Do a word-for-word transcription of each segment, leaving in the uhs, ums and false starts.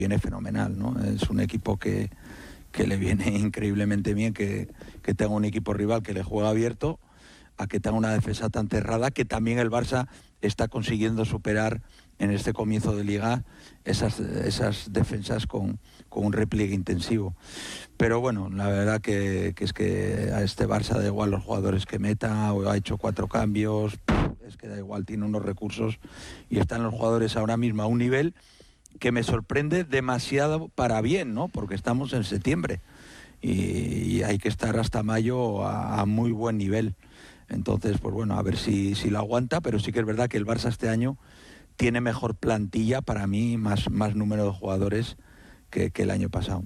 viene fenomenal, ¿no? Es un equipo que, que le viene increíblemente bien que, que tenga un equipo rival que le juega abierto, a que tenga una defensa tan cerrada, que también el Barça está consiguiendo superar en este comienzo de Liga esas, esas defensas con, con un repliegue intensivo. Pero bueno, la verdad que, que es que a este Barça da igual los jugadores que meta, o ha hecho cuatro cambios, es que da igual, tiene unos recursos y están los jugadores ahora mismo a un nivel que me sorprende demasiado para bien, ¿no? Porque estamos en septiembre y, y hay que estar hasta mayo a, a muy buen nivel. Entonces, pues bueno, a ver si, si lo aguanta, pero sí que es verdad que el Barça este año tiene mejor plantilla, para mí, más, más número de jugadores que, que el año pasado.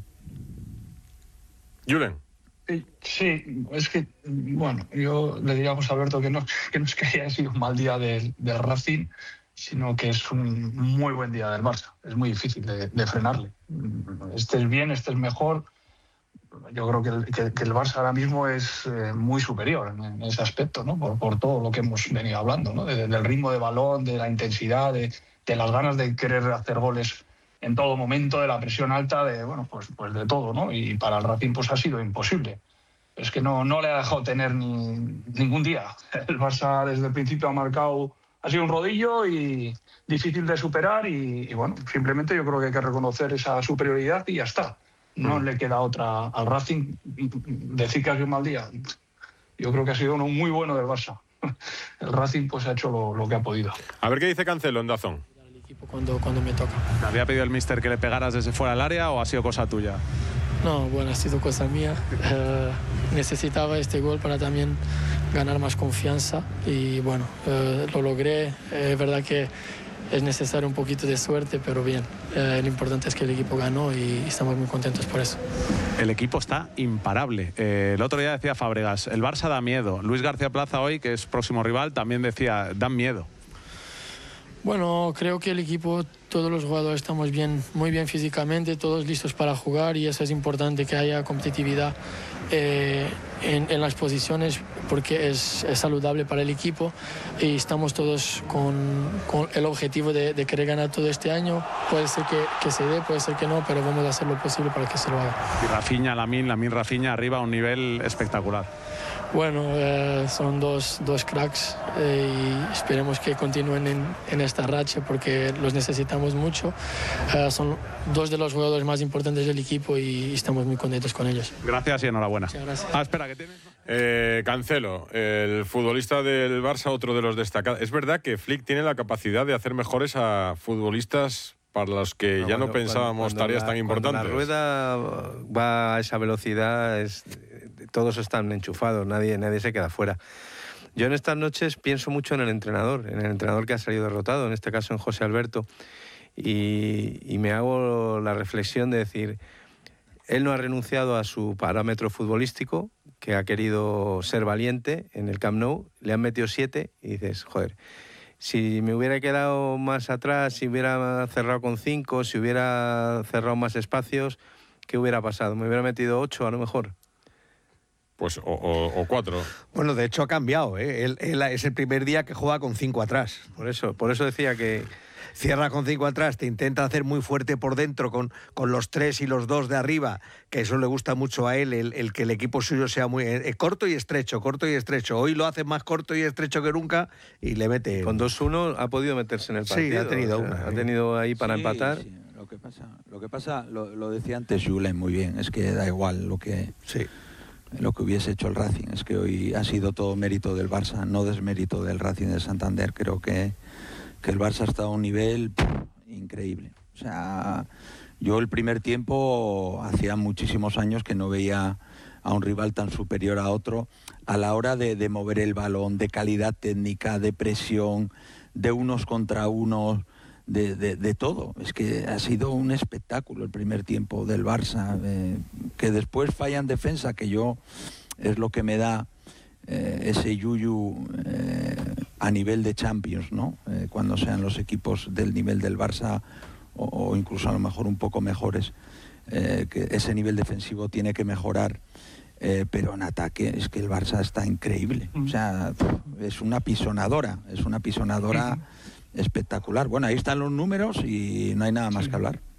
Julen. Sí, es que, bueno, yo le diríamos a Alberto que no, que no es que haya sido un mal día del, del Racing, sino que es un muy buen día del Barça. Es muy difícil de, de frenarle. Estés bien, estés mejor. Yo creo que el, que, que el Barça ahora mismo es eh, muy superior en, en ese aspecto, ¿no? Por, por todo lo que hemos venido hablando, ¿no? De, del ritmo de balón, de la intensidad, de, de las ganas de querer hacer goles en todo momento, de la presión alta, de bueno, pues, pues de todo, ¿no? Y para el Racing pues ha sido imposible. Es que no, no le ha dejado tener ni, ningún día. El Barça desde el principio ha marcado, ha sido un rodillo y difícil de superar y, y bueno, simplemente yo creo que hay que reconocer esa superioridad y ya está. No mm. le queda otra al Racing. Decir que ha sido un mal día, yo creo que ha sido uno muy bueno del Barça. El Racing pues ha hecho lo, lo que ha podido. A ver qué dice Cancelo en Dazón. Cuando, cuando me toca. ¿Te había pedido el míster que le pegaras desde fuera del área o ha sido cosa tuya? No, bueno, ha sido cosa mía. Uh, necesitaba este gol para también ganar más confianza y bueno, uh, lo logré. Es uh, verdad que es necesario un poquito de suerte, pero bien. Uh, lo importante es que el equipo ganó y estamos muy contentos por eso. El equipo está imparable. Eh, el otro día decía Fábregas, el Barça da miedo. Luis García Plaza hoy, que es próximo rival, también decía, dan miedo. Bueno, creo que el equipo, todos los jugadores estamos bien, muy bien físicamente, todos listos para jugar y eso es importante, que haya competitividad eh, en, en las posiciones porque es, es saludable para el equipo y estamos todos con, con el objetivo de, de querer ganar todo este año. Puede ser que, que se dé, puede ser que no, pero vamos a hacer lo posible para que se lo haga. Y Rafinha, Lamine, Lamine Rafinha arriba a un nivel espectacular. Bueno, eh, son dos, dos cracks eh, y esperemos que continúen en, en esta racha porque los necesitamos mucho. Eh, son dos de los jugadores más importantes del equipo y estamos muy contentos con ellos. Gracias y enhorabuena. Muchas gracias. Ah, espera, ¿qué tienes? Eh, Cancelo, el futbolista del Barça, otro de los destacados. Es verdad que Flick tiene la capacidad de hacer mejores a futbolistas para los que no, ya cuando, no pensábamos cuando, cuando tareas la, tan importantes. Cuando la rueda va a esa velocidad, es, todos están enchufados, nadie, nadie se queda fuera. Yo en estas noches pienso mucho en el entrenador, en el entrenador que ha salido derrotado, en este caso en José Alberto, y, y me hago la reflexión de decir, él no ha renunciado a su parámetro futbolístico, que ha querido ser valiente en el Camp Nou, le han metido siete y dices, joder, si me hubiera quedado más atrás, si hubiera cerrado con cinco, si hubiera cerrado más espacios, ¿qué hubiera pasado? ¿Me hubiera metido ocho a lo mejor? Pues o, o, o cuatro. Bueno, de hecho ha cambiado, ¿eh? Él, él es el primer día que juega con cinco atrás. Por eso, por eso decía que cierra con cinco atrás, te intenta hacer muy fuerte por dentro con, con los tres y los dos de arriba, que eso le gusta mucho a él, el, el que el equipo suyo sea muy eh, corto y estrecho, corto y estrecho. Hoy lo hace más corto y estrecho que nunca y le mete... Con dos uno ha podido meterse en el partido. Sí, ha tenido o sea, una. Ha tenido ahí para sí, empatar. Sí. Lo que pasa, lo, que pasa lo, lo decía antes Julen muy bien, es que da igual lo que... Sí. lo que hubiese hecho el Racing, es que hoy ha sido todo mérito del Barça, no desmérito del Racing de Santander. Creo que, que el Barça ha estado a un nivel pff, increíble. O sea, yo el primer tiempo hacía muchísimos años que no veía a un rival tan superior a otro a la hora de, de mover el balón, de calidad técnica, de presión, de unos contra unos, de, de, de todo. Es que ha sido un espectáculo el primer tiempo del Barça, eh, que después falla en defensa, que yo es lo que me da eh, ese yuyu eh, a nivel de Champions, ¿no? Eh, cuando sean los equipos del nivel del Barça o, o incluso a lo mejor un poco mejores, eh, que ese nivel defensivo tiene que mejorar. Eh, pero en ataque es que el Barça está increíble. O sea, es una pisonadora, es una pisonadora espectacular. Bueno, ahí están los números y no hay nada más que hablar.